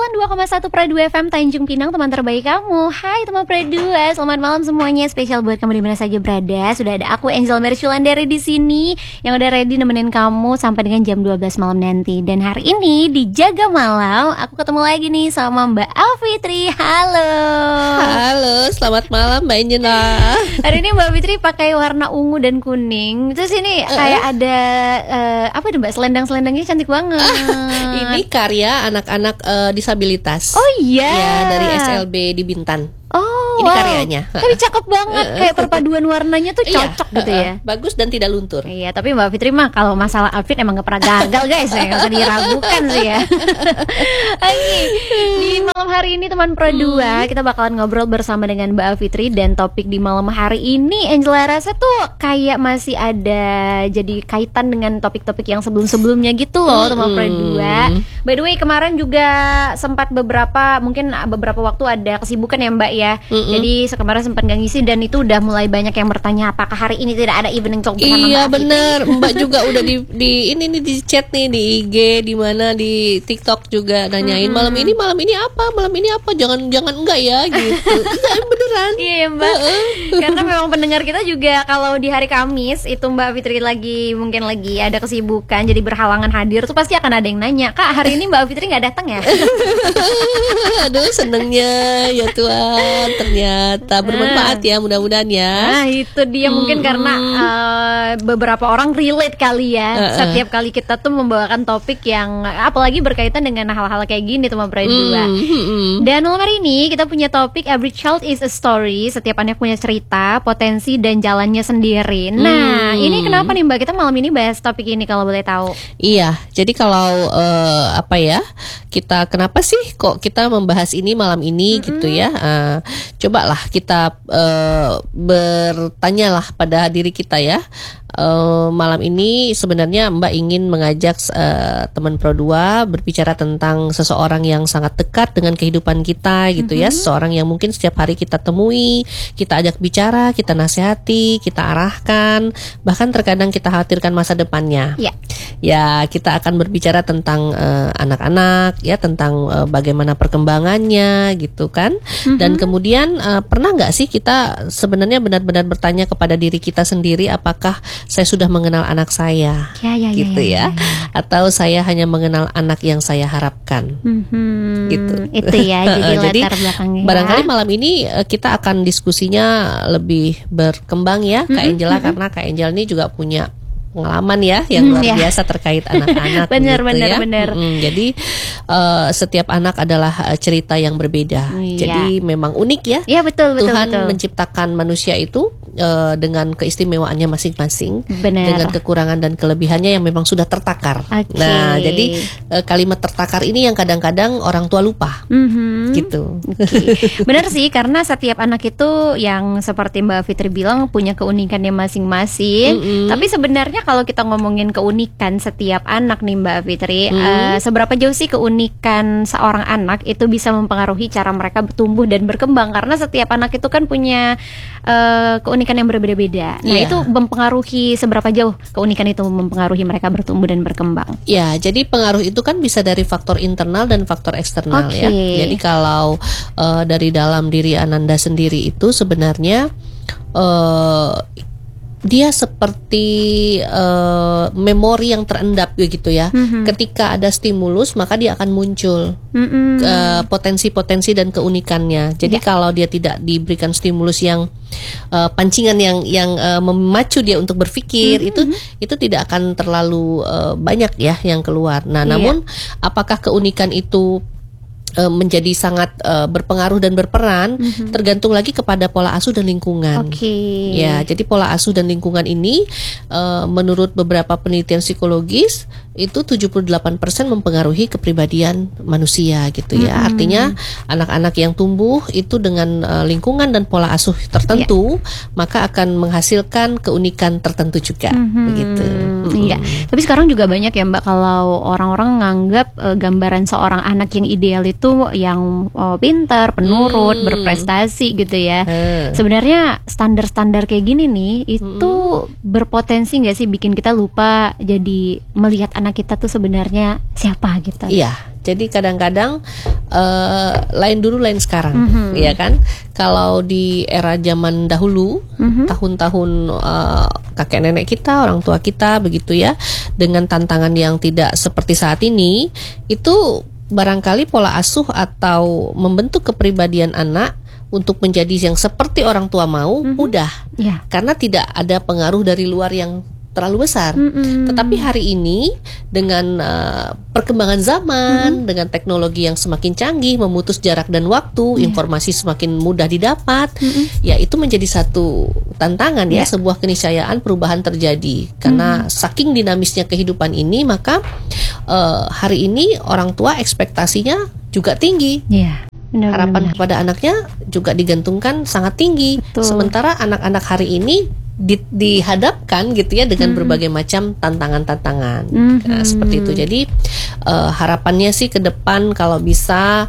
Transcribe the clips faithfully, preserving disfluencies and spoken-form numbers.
sembilan puluh dua koma satu Pro dua F M Tanjung Pinang, teman terbaik kamu. Hai teman Pro dua, selamat malam semuanya. Spesial buat kamu di mana saja berada. Sudah ada aku Angel Merculandari di sini yang udah ready nemenin kamu sampai dengan jam dua belas malam nanti. Dan hari ini di Jaga Malam aku ketemu lagi nih sama Mbak Alfitri. Halo. Halo, selamat malam Mbak Angela. Hari ini Mbak Fitri pakai warna ungu dan kuning. Terus ini kayak uh, ada uh, apa nih Mbak, selendang-selendangnya cantik banget. Ini karya anak-anak uh, disabilitas. Oh iya. Ya, dari S L B di Bintan. Oh, ini wow. karyanya. Tapi cakep banget, kayak perpaduan warnanya tuh cocok iya, gitu ya. Bagus dan tidak luntur. Iya, tapi Mbak Fitri mah kalau masalah outfit emang gak pernah gagal guys, ya nggak usah diragukan sih ya. Oke, di malam hari ini teman Pro dua hmm. kita bakalan ngobrol bersama dengan Mbak Fitri. Dan topik di malam hari ini Angela rasa tuh kayak masih ada jadi kaitan dengan topik-topik yang sebelum-sebelumnya gitu loh, teman hmm. Pro dua. By the way, kemarin juga sempat beberapa, mungkin beberapa waktu ada kesibukan ya Mbak ya. Mm-hmm. Jadi kemarin sempat gak ngisi dan itu udah mulai banyak yang bertanya apakah hari ini tidak ada event yang bersama Iya Mbak bener, Mbak juga udah di, di ini nih di chat nih di I G, di mana di TikTok juga nanyain mm-hmm. malam ini malam ini apa malam ini apa jangan jangan enggak ya gitu. Iya beneran. Iya Mbak. Karena memang pendengar kita juga kalau di hari Kamis itu Mbak Fitri lagi mungkin lagi ada kesibukan jadi berhalangan hadir tuh pasti akan ada yang nanya, Kak hari ini Mbak Fitri nggak datang ya? Aduh senengnya ya Tuhan. Ternyata bermanfaat ya, mudah-mudahan ya. Nah itu dia, mungkin hmm. karena uh, beberapa orang relate kali ya. uh-uh. Setiap kali kita tuh membawakan topik yang apalagi berkaitan dengan hal-hal kayak gini teman Pro dua. hmm. Dan malam hari ini kita punya topik Every Child is a Story. Setiap anak punya cerita, potensi dan jalannya sendiri. Nah hmm. ini kenapa nih Mbak kita malam ini bahas topik ini kalau boleh tahu? Iya, jadi kalau uh, apa ya, kita kenapa sih kok kita membahas ini malam ini mm-hmm. gitu ya. uh, Cobalah kita uh, bertanyalah pada diri kita ya. Uh, malam ini sebenarnya Mbak ingin mengajak uh, teman Pro dua berbicara tentang seseorang yang sangat dekat dengan kehidupan kita gitu mm-hmm. ya. Seseorang yang mungkin setiap hari kita temui, kita ajak bicara, kita nasihati, kita arahkan, bahkan terkadang kita khawatirkan masa depannya. Yeah. Ya, kita akan berbicara tentang uh, anak-anak ya, tentang uh, bagaimana perkembangannya gitu kan. Mm-hmm. Dan kemudian uh, pernah nggak sih kita sebenarnya benar-benar bertanya kepada diri kita sendiri, apakah saya sudah mengenal anak saya, ya, ya, gitu ya, ya, ya, ya, ya. Atau saya hanya mengenal anak yang saya harapkan, mm-hmm. gitu. Itu ya, jadi latar belakangnya. Barangkali malam ini kita akan diskusinya lebih berkembang ya, mm-hmm. Kak Angela, mm-hmm. karena Kak Angela ini juga punya pengalaman ya yang luar hmm, biasa ya. terkait anak-anak. Bener, gitu bener, ya. bener. Mm-hmm. Jadi uh, setiap anak adalah uh, cerita yang berbeda. Iya. Jadi memang unik ya. Iya betul, betul. Tuhan betul. menciptakan manusia itu uh, dengan keistimewaannya masing-masing, bener. dengan kekurangan dan kelebihannya yang memang sudah tertakar. Okay. Nah, jadi uh, kalimat tertakar ini yang kadang-kadang orang tua lupa, mm-hmm. gitu. Okay. Benar sih, karena setiap anak itu yang seperti Mbak Fitri bilang punya keunikannya masing-masing. Mm-hmm. Tapi sebenarnya kalau kita ngomongin keunikan setiap anak nih Mbak Fitri, hmm. uh, seberapa jauh sih keunikan seorang anak itu bisa mempengaruhi cara mereka bertumbuh dan berkembang? Karena setiap anak itu kan punya uh, keunikan yang berbeda-beda. Nah yeah. itu mempengaruhi seberapa jauh keunikan itu mempengaruhi mereka bertumbuh dan berkembang? Ya, jadi pengaruh itu kan bisa dari faktor internal dan faktor eksternal okay. ya. Jadi kalau uh, dari dalam diri Ananda sendiri itu sebenarnya uh, dia seperti uh, memori yang terendap gitu ya. Mm-hmm. Ketika ada stimulus maka dia akan muncul mm-hmm. uh, potensi-potensi dan keunikannya. Jadi yeah. kalau dia tidak diberikan stimulus yang uh, pancingan yang yang uh, memacu dia untuk berpikir, mm-hmm. itu itu tidak akan terlalu uh, banyak ya yang keluar. Nah, yeah. namun apakah keunikan itu menjadi sangat uh, berpengaruh dan berperan, mm-hmm. tergantung lagi kepada pola asuh dan lingkungan. Okay. Ya, jadi pola asuh dan lingkungan ini uh, menurut beberapa penelitian psikologis itu tujuh puluh delapan persen mempengaruhi kepribadian manusia gitu ya. Mm-hmm. Artinya anak-anak yang tumbuh itu dengan uh, lingkungan dan pola asuh tertentu, yeah. maka akan menghasilkan keunikan tertentu juga, mm-hmm. begitu. Iya. Mm-hmm. Tapi sekarang juga banyak ya Mbak, kalau orang-orang nganggap uh, gambaran seorang anak yang ideal itu itu yang oh, pintar, penurut, hmm. berprestasi gitu ya. Hmm. Sebenarnya standar-standar kayak gini nih itu hmm. berpotensi nggak sih bikin kita lupa jadi melihat anak kita tuh sebenarnya siapa gitu? Iya. Jadi kadang-kadang uh, lain dulu lain sekarang, mm-hmm. ya kan? Kalau di era zaman dahulu, mm-hmm. tahun-tahun uh, kakek nenek kita, orang tua kita begitu ya, dengan tantangan yang tidak seperti saat ini, itu barangkali pola asuh atau membentuk kepribadian anak untuk menjadi yang seperti orang tua mau, mm-hmm. mudah, yeah. karena tidak ada pengaruh dari luar yang terlalu besar. Mm-hmm. Tetapi hari ini dengan uh, perkembangan zaman, mm-hmm. dengan teknologi yang semakin canggih, memutus jarak dan waktu, yeah. informasi semakin mudah didapat, mm-hmm. ya itu menjadi satu tantangan yeah. ya, sebuah keniscayaan perubahan terjadi. Karena mm-hmm. saking dinamisnya kehidupan ini, maka uh, hari ini orang tua ekspektasinya juga tinggi. Yeah. Benar, harapan benar. kepada anaknya juga digantungkan sangat tinggi. Betul. Sementara anak-anak hari ini di, dihadapkan gitu ya dengan mm-hmm. berbagai macam tantangan-tantangan, mm-hmm. nah, seperti itu. Jadi uh, harapannya sih ke depan kalau bisa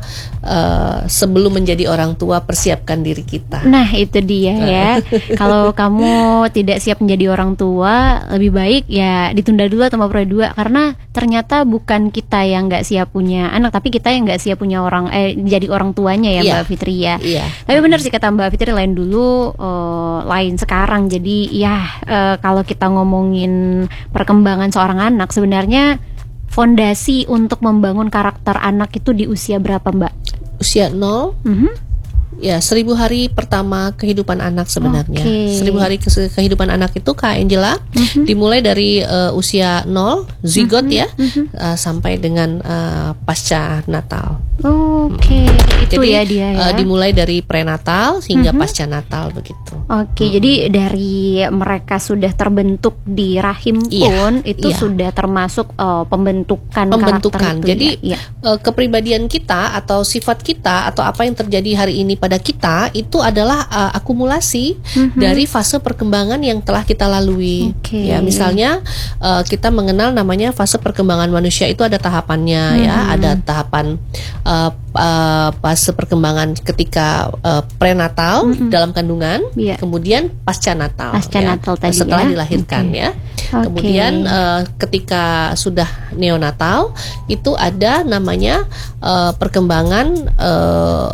uh, sebelum menjadi orang tua persiapkan diri kita. Nah itu dia ya. Kalau kamu tidak siap menjadi orang tua, lebih baik ya ditunda dulu atau Mbak dua, karena ternyata bukan kita yang nggak siap punya anak, tapi kita yang nggak siap punya orang eh jadi orang tuanya ya, yeah. Mbak Fitri ya. Yeah. Tapi benar sih kata Mbak Fitri, lain dulu uh, lain sekarang. Jadi ya uh, kalau kita ngomongin perkembangan seorang anak, sebenarnya fondasi untuk membangun karakter anak itu di usia berapa, Mbak? Usia nol. Mm-hmm. Ya, seribu hari pertama kehidupan anak sebenarnya. Okay. Seribu hari ke- kehidupan anak itu Kak Angela, mm-hmm. dimulai dari uh, usia nol, zigot mm-hmm. ya, mm-hmm. Uh, sampai dengan uh, pasca Natal. Oke, okay. hmm. itu jadi, ya dia ya. Uh, dimulai dari prenatal hingga mm-hmm. pasca Natal begitu. Oke, okay, hmm. jadi dari mereka sudah terbentuk di rahim iya, pun itu iya. sudah termasuk uh, pembentukan, pembentukan. karakter itu. Jadi ya? uh, kepribadian kita atau sifat kita atau apa yang terjadi hari ini pada kita itu adalah uh, akumulasi mm-hmm. dari fase perkembangan yang telah kita lalui. Okay. Ya, misalnya uh, kita mengenal namanya fase perkembangan manusia itu ada tahapannya mm-hmm. ya, ada tahapan uh, uh, fase perkembangan ketika uh, prenatal mm-hmm. dalam kandungan, yeah. kemudian pasca Natal. Pasca ya, Natal tadi setelah ya? dilahirkan okay. ya. Okay. Kemudian uh, ketika sudah neonatal itu ada namanya uh, perkembangan uh,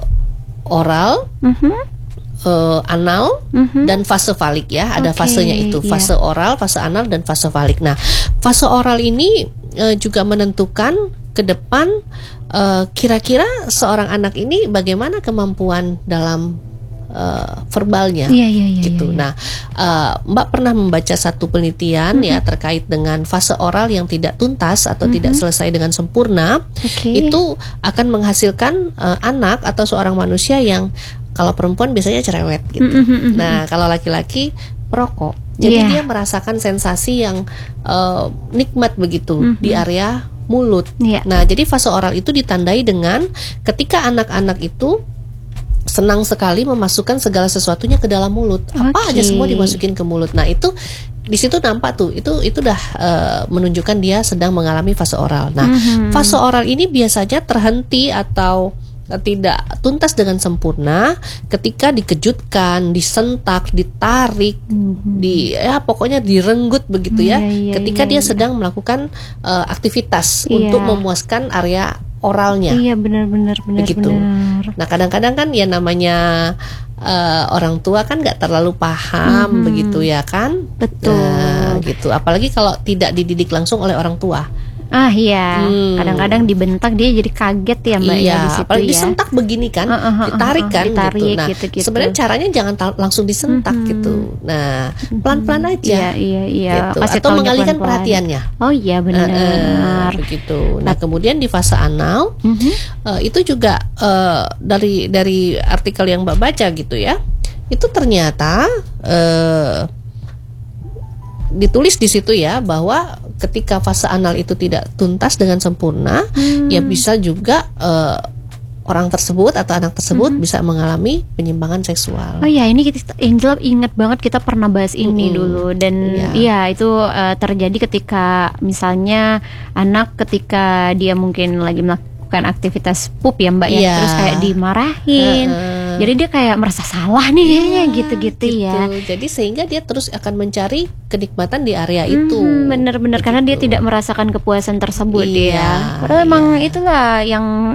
oral, mm-hmm. uh, anal, mm-hmm. dan fase falik ya. Ada okay, fasenya itu, fase yeah. oral, fase anal, dan fase falik. Nah, fase oral ini uh, juga menentukan ke depan uh, kira-kira seorang anak ini bagaimana kemampuan dalam uh, verbalnya, yeah, yeah, yeah, gitu. Yeah, yeah. Nah, uh, Mbak pernah membaca satu penelitian mm-hmm. ya terkait dengan fase oral yang tidak tuntas atau mm-hmm. tidak selesai dengan sempurna, okay. itu akan menghasilkan uh, anak atau seorang manusia yang kalau perempuan biasanya cerewet gitu. Mm-hmm. Nah, kalau laki-laki perokok. Jadi yeah. dia merasakan sensasi yang uh, nikmat begitu mm-hmm. di area mulut. Yeah. Nah, jadi fase oral itu ditandai dengan ketika anak-anak itu senang sekali memasukkan segala sesuatunya ke dalam mulut. Apa okay. aja semua dimasukin ke mulut. Nah, itu di situ nampak tuh, itu itu udah uh, menunjukkan dia sedang mengalami fase oral. Nah, mm-hmm. fase oral ini biasanya terhenti atau tidak tuntas dengan sempurna ketika dikejutkan, disentak, ditarik, mm-hmm. di ya pokoknya direnggut begitu ya. Yeah, yeah, ketika yeah, dia yeah. sedang melakukan uh, aktivitas yeah. untuk memuaskan area oralnya. Iya, benar-benar benar. Begitu. Benar. Nah, kadang-kadang kan ya namanya uh, orang tua kan nggak terlalu paham mm-hmm. begitu ya kan. Betul. Nah, gitu. Apalagi kalau tidak dididik langsung oleh orang tua. Ah iya, hmm. kadang-kadang dibentak dia jadi kaget ya Mbak iya, ya di situ apalagi ya. disentak begini kan, uh, uh, uh, ditarik kan uh, uh, ditarik, gitu. Nah, gitu-gitu. sebenarnya caranya jangan ta- langsung disentak mm-hmm. gitu. Nah, pelan-pelan aja. Iya, iya, iya. Gitu. Atau mengalihkan pelan-pelan. Perhatiannya. Oh iya benar. Uh, uh, begitu. Nah, kemudian di fase anal mm-hmm. uh, itu juga uh, dari dari artikel yang Mbak baca gitu ya. Itu ternyata uh, ditulis di situ ya bahwa ketika fase anal itu tidak tuntas dengan sempurna, hmm. ya bisa juga uh, orang tersebut atau anak tersebut hmm. bisa mengalami penyimpangan seksual. Oh ya, ini kita Angel ingat banget kita pernah bahas ini hmm. dulu dan iya ya, itu uh, terjadi ketika misalnya anak ketika dia mungkin lagi melakukan aktivitas pup ya Mbak ya, ya terus kayak dimarahin. Uh-uh. Jadi dia kayak merasa salah nih kayaknya ya, gitu-gitu gitu. Ya. Jadi sehingga dia terus akan mencari kenikmatan di area itu. Hmm, bener-bener gitu. Karena dia tidak merasakan kepuasan tersebut iya, dia. Padahal iya. emang itulah yang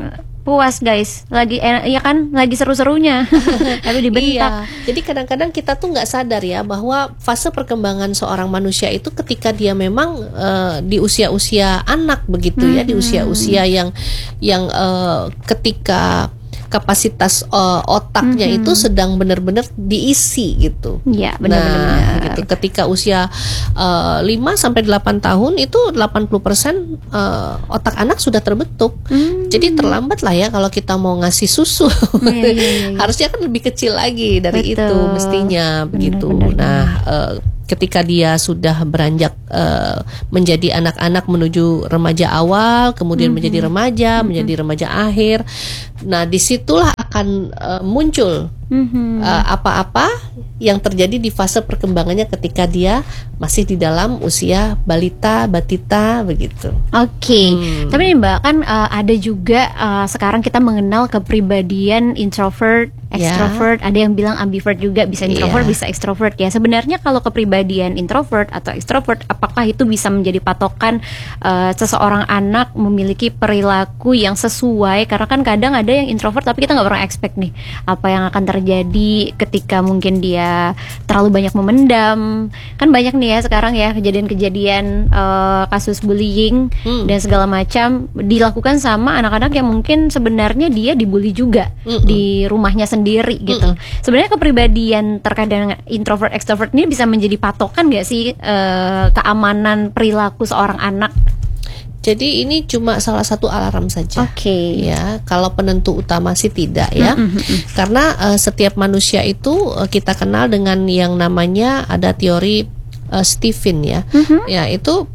puas guys, lagi eh, ya kan lagi seru-serunya tapi dibentak. Iya. Jadi kadang-kadang kita tuh nggak sadar ya bahwa fase perkembangan seorang manusia itu ketika dia memang uh, di usia-usia anak begitu ya, Hmm. di usia-usia yang yang uh, ketika kapasitas uh, otaknya Mhm. itu sedang benar-benar diisi gitu. Iya, Nah, benar-benar. gitu. Ketika usia uh, lima sampai delapan tahun itu delapan puluh persen uh, otak anak sudah terbentuk. Hmm. Jadi terlambat lah ya kalau kita mau ngasih susu. Iya, iya, iya, iya. Harusnya kan lebih kecil lagi dari Betul. itu mestinya begitu. benar, Nah, uh, ketika dia sudah beranjak uh, menjadi anak-anak menuju remaja awal, kemudian Mhm. menjadi remaja, menjadi remaja akhir. Nah, disitulah akan uh, muncul Mhm. uh, apa-apa yang terjadi di fase perkembangannya ketika dia masih di dalam usia balita, batita begitu. Oke, Hmm. tapi nih Mbak kan uh, ada juga uh, sekarang kita mengenal kepribadian introvert, Ya. extrovert, ada yang bilang ambivert juga, bisa introvert, Iya. bisa extrovert ya. Sebenarnya kalau kepribadian introvert atau extrovert, apakah itu bisa menjadi patokan uh, seseorang anak memiliki perilaku yang sesuai? Karena kan kadang ada yang introvert tapi kita nggak pernah expect nih apa yang akan terjadi ketika mungkin dia terlalu banyak memendam. Kan banyak nih ya sekarang ya kejadian-kejadian uh, kasus bullying Hmm. dan segala macam dilakukan sama anak-anak yang mungkin sebenarnya dia dibully juga Mm-mm. di rumahnya sendiri gitu. Sebenarnya kepribadian terkait dengan introvert extrovert ini bisa menjadi patokan gak sih eh, keamanan perilaku seorang anak? Jadi ini cuma salah satu alarm saja. Oke. Ya, kalau penentu utama sih tidak ya. Mm, mm, mm, mm. Karena uh, setiap manusia itu uh, kita kenal dengan yang namanya ada teori uh, Stephen ya. Mhm. Ya, itu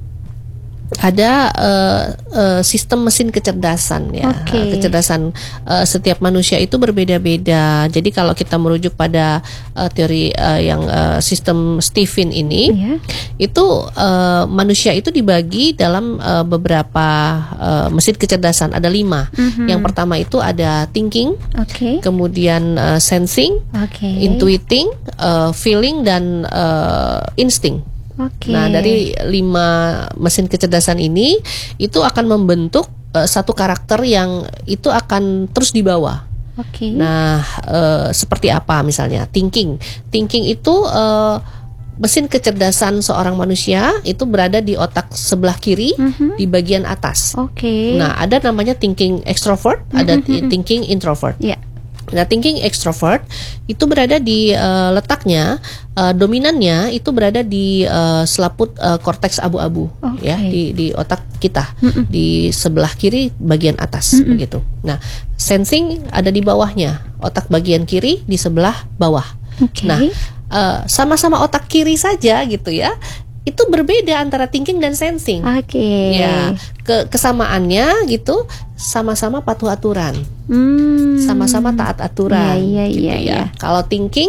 ada uh, uh, sistem mesin kecerdasan ya. Oke. Kecerdasan uh, setiap manusia itu berbeda-beda. Jadi kalau kita merujuk pada uh, teori uh, yang uh, sistem Stephen ini, Iya. itu uh, manusia itu dibagi dalam uh, beberapa uh, mesin kecerdasan, ada lima. Mhm. Yang pertama itu ada thinking, Oke. kemudian uh, sensing, Oke. intuiting, uh, feeling, dan uh, insting. Oke. Nah, dari lima mesin kecerdasan ini itu akan membentuk uh, satu karakter yang itu akan terus dibawa. Oke. Nah, uh, seperti apa misalnya thinking? Thinking itu uh, mesin kecerdasan seorang manusia itu berada di otak sebelah kiri Mhm. di bagian atas. Oke. Nah, ada namanya thinking extrovert, ada Mhm. thinking introvert. Ya. Nah, thinking extrovert itu berada di uh, letaknya uh, dominannya itu berada di uh, selaput uh, korteks abu-abu Oke. ya di di otak kita Mm-mm. di sebelah kiri bagian atas Mm-mm. begitu. Nah, sensing ada di bawahnya, otak bagian kiri di sebelah bawah. Oke. Nah, uh, sama-sama otak kiri saja gitu ya. Itu berbeda antara thinking dan sensing. Oke. Ya, ke kesamaannya gitu sama-sama patuh aturan. Hmm. Sama-sama taat aturan. Iya, iya, gitu iya, ya. iya. Kalau thinking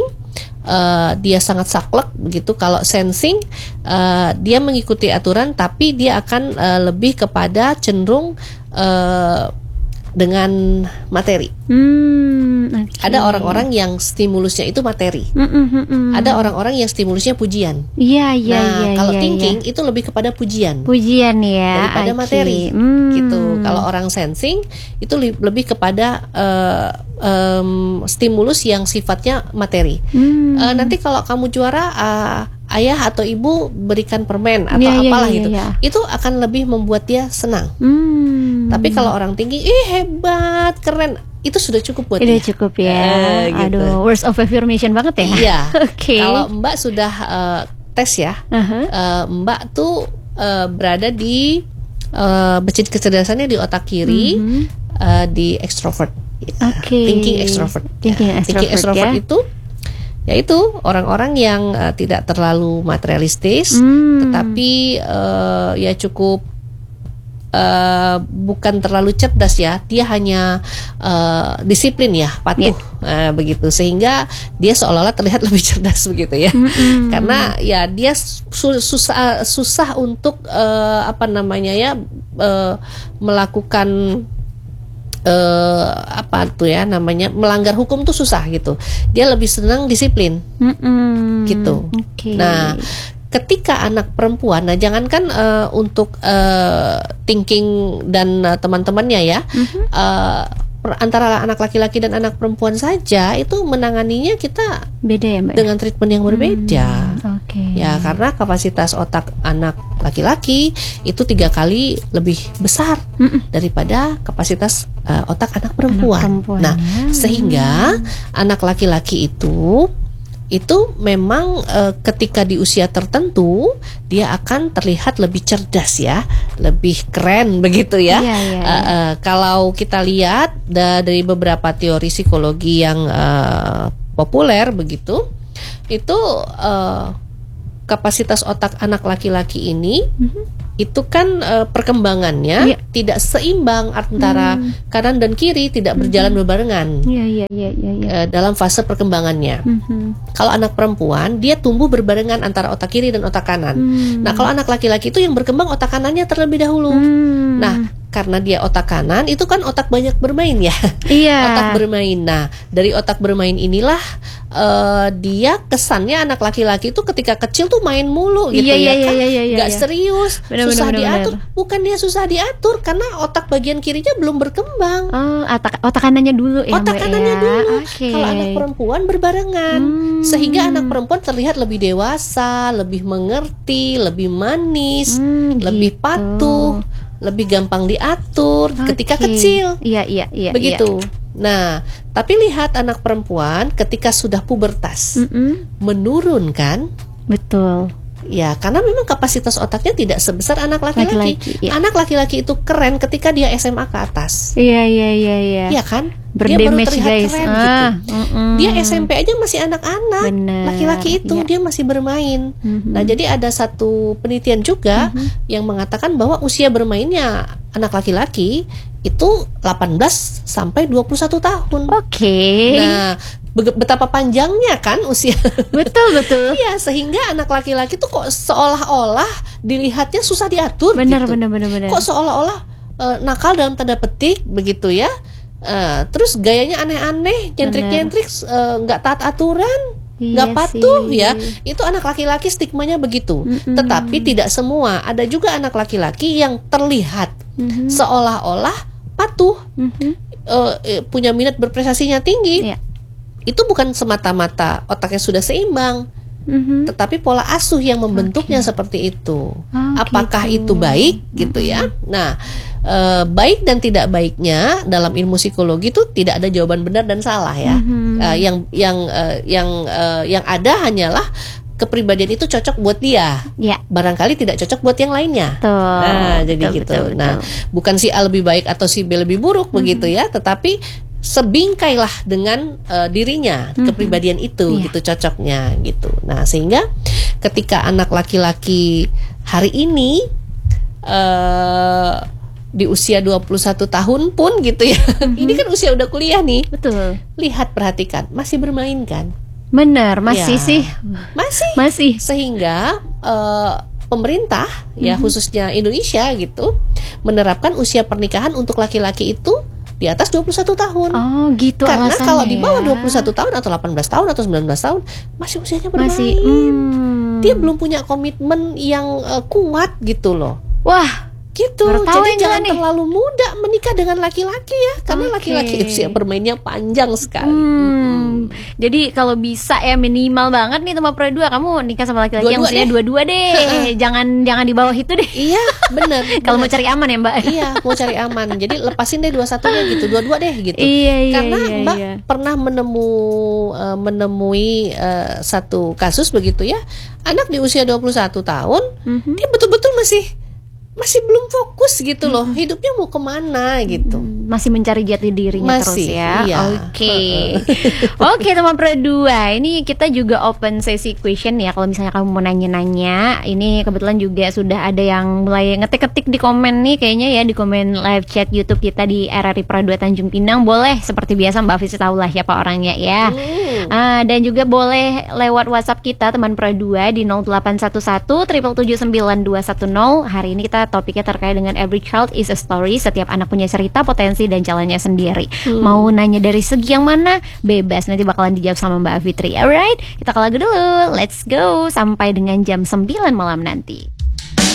uh, dia sangat saklek begitu. Kalau sensing uh, dia mengikuti aturan, tapi dia akan uh, lebih kepada cenderung uh, dengan materi. Hmm. Oke. Ada orang-orang yang stimulusnya itu materi. Mm, mm, mm, mm. Ada orang-orang yang stimulusnya pujian. Iya, iya, nah, iya. kalau iya, thinking iya. itu lebih kepada pujian. Pujian ya. Daripada oke. materi, Hmm. gitu. Kalau orang sensing itu li- lebih kepada uh, um, stimulus yang sifatnya materi. Hmm. Uh, nanti kalau kamu juara, uh, ayah atau ibu berikan permen atau Iya, iya, apalah iya, gitu. iya. Itu akan lebih membuat dia senang. Hmm. Tapi kalau orang tinggi, ih hebat, keren, itu sudah cukup buat Udah dia. cukup ya. Eh, gitu. Aduh, words of affirmation banget ya. Iya. Oke. Kalau Mbak sudah uh, tes ya, Aha. uh, Mbak tuh uh, berada di uh, mesin kecerdasannya di otak kiri, Mhm. uh, di extrovert. Oke. Thinking extrovert. Thinking Ya, extrovert, thinking extrovert ya. itu yaitu orang-orang yang uh, tidak terlalu materialistis, Hmm. tetapi uh, ya cukup uh, bukan terlalu cerdas ya. Dia hanya uh, disiplin ya, patuh. Uh, begitu, sehingga dia seolah-olah terlihat lebih cerdas begitu ya. Mm-mm. Karena ya dia su- susah susah untuk uh, apa namanya ya uh, melakukan eh apa tuh ya namanya melanggar hukum tuh susah gitu. Dia lebih senang disiplin Mm-mm. gitu. Oke. Nah, ketika anak perempuan, nah jangankan eh, untuk eh, thinking dan eh, teman-temannya ya, Mhm. eh, per, antara anak laki-laki dan anak perempuan saja itu menanganinya kita beda ya Mbak? Dengan treatment yang berbeda. Hmm, Oke. Okay. Ya karena kapasitas otak anak laki-laki itu tiga kali lebih besar mm-mm. daripada kapasitas uh, otak anak perempuan. Anak perempuan nah ya. Sehingga hmm. anak laki-laki itu itu memang e, ketika di usia tertentu dia akan terlihat lebih cerdas ya, lebih keren begitu ya. Iya, iya, iya. E, e, kalau kita lihat da, dari beberapa teori psikologi yang e, populer begitu, itu e, kapasitas otak anak laki-laki ini mm-hmm. itu kan e, perkembangannya yeah. tidak seimbang antara mm. kanan dan kiri, tidak berjalan mm-hmm. berbarengan yeah, yeah, yeah, yeah, yeah. E, dalam fase perkembangannya. Mm-hmm. Kalau anak perempuan dia tumbuh berbarengan antara otak kiri dan otak kanan. Mm. Nah kalau anak laki-laki itu yang berkembang otak kanannya terlebih dahulu. Mm. Nah karena dia otak kanan itu kan otak banyak bermain ya. Iya. Otak bermain. Nah dari otak bermain inilah uh, dia kesannya anak laki-laki itu ketika kecil tuh main mulu gitu iya, ya iya, kan, iya, iya, nggak iya. serius, bener, susah bener, diatur. bener. Bukan dia susah diatur karena otak bagian kirinya belum berkembang. Oh, otak otak kanannya dulu ya. Otak Mbak kanannya ya? dulu. Okay. Kalau anak perempuan berbarengan, hmm. sehingga anak perempuan terlihat lebih dewasa, lebih mengerti, lebih manis, hmm, lebih gitu. patuh. Lebih gampang diatur okay. ketika kecil. Iya, iya, iya. Begitu. Iya. Nah, tapi lihat anak perempuan ketika sudah pubertas, Mm-mm. menurun kan? Betul. Ya, karena memang kapasitas otaknya tidak sebesar anak laki-laki. Laki-laki, ya. Anak laki-laki itu keren ketika dia S M A ke atas. Iya, iya, iya, iya. Iya kan? Berdamage, dia baru terlihat guys. keren ah, gitu. mm-mm. Dia S M P aja masih anak-anak. Bener, laki-laki itu ya. dia masih bermain. Mm-hmm. Nah, jadi ada satu penelitian juga mm-hmm. yang mengatakan bahwa usia bermainnya anak laki-laki itu delapan belas sampai dua puluh satu tahun. Oke. Okay. Nah, betapa panjangnya kan usia. Betul, betul. Iya, sehingga anak laki-laki tuh kok seolah-olah dilihatnya susah diatur. Benar, gitu. benar, benar, benar. Kok seolah-olah uh, nakal dalam tanda petik begitu ya. Uh, terus gayanya aneh-aneh, nyentrik-nyentrik, nggak uh, taat aturan, nggak iya patuh sih. Ya. Itu anak laki-laki stigmanya begitu. Mm-hmm. Tetapi tidak semua. Ada juga anak laki-laki yang terlihat mm-hmm. seolah-olah patuh, mm-hmm. uh, punya minat berprestasinya tinggi. Yeah. Itu bukan semata-mata otaknya sudah seimbang, mm-hmm. tetapi pola asuh yang membentuknya okay. seperti itu. Oh, apakah gitu. Itu baik, gitu mm-hmm. ya? Nah, e, baik dan tidak baiknya dalam ilmu psikologi itu tidak ada jawaban benar dan salah ya. Mm-hmm. E, yang yang e, yang e, yang ada hanyalah kepribadian itu cocok buat dia, ya. Barangkali tidak cocok buat yang lainnya. Betul. Nah, jadi betul, gitu. Betul, nah, betul. Bukan si A lebih baik atau si B lebih buruk mm-hmm. begitu ya, tetapi sebingkailah dengan uh, dirinya, mm-hmm. kepribadian itu yeah. gitu cocoknya gitu. Nah, sehingga ketika anak laki-laki hari ini uh, di usia dua puluh satu tahun pun gitu ya. Mm-hmm. Ini kan usia udah kuliah nih. Betul. Lihat, perhatikan, masih bermain kan? Benar, masih ya. sih. Masih. Masih. Sehingga uh, pemerintah mm-hmm. ya khususnya Indonesia gitu menerapkan usia pernikahan untuk laki-laki itu di atas dua puluh satu tahun. Oh, gitu. Karena kalau di bawah ya. dua puluh satu tahun atau delapan belas tahun atau sembilan belas tahun masih usianya bermain. Masih, hmm. Dia belum punya komitmen yang uh, kuat gitu loh. Wah, gitu. Jadi jangan nih. terlalu muda menikah dengan laki-laki ya, karena okay. laki-laki usia bermainnya panjang sekali. Hmm. Hmm. Jadi kalau bisa ya minimal banget nih teman pro dua kamu nikah sama laki-laki dua-dua yang usianya dua-dua deh. jangan jangan di bawah itu deh. Iya, benar. Kalau mau cari aman ya, Mbak. Iya, mau cari aman. Jadi lepasin deh dua satunya gitu, dua-dua deh gitu. Iya, iya, karena iya, Mbak iya. pernah menemu uh, menemui uh, satu kasus begitu ya. Anak di usia dua puluh satu tahun, mm-hmm. dia betul-betul masih masih belum fokus gitu loh, hmm. hidupnya mau kemana gitu, masih mencari jati dirinya masih, terus ya. Iya. Oke, okay. Oke okay, teman pro dua, ini kita juga open sesi question ya. Kalau misalnya kamu mau nanya-nanya, ini kebetulan juga sudah ada yang mulai ngetik-ngetik di komen nih, kayaknya ya di komen live chat YouTube kita di R R I Pro dua Tanjung Pinang. Boleh seperti biasa Mbak Fitri tahu lah siapa orangnya ya. Hmm. Uh, dan juga boleh lewat WhatsApp kita teman pro dua di nol delapan satu satu tujuh tujuh tujuh sembilan dua satu nol. Hari ini kita topiknya terkait dengan every child is a story. Setiap anak punya cerita, potensi, dan jalannya sendiri. hmm. Mau nanya dari segi yang mana? Bebas, nanti bakalan dijawab sama Mbak Fitri. Alright, kita ke lagu dulu. Let's go. Sampai dengan jam sembilan malam nanti.